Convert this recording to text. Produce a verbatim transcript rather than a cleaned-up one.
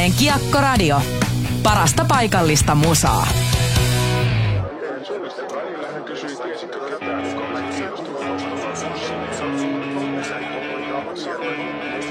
Iltalehden Kiekkoradio. Parasta paikallista musaa. Hän kysyi, tiesitkö ketään?